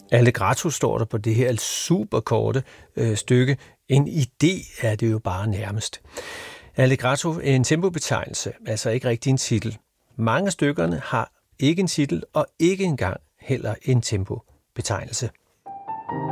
Allegretto står der på det her superkorte stykke. En idé er det jo bare nærmest. Allegretto er en tempobetegnelse, altså ikke rigtig en titel. Mange af stykkerne har ikke en titel og ikke engang heller en tempobetegnelse.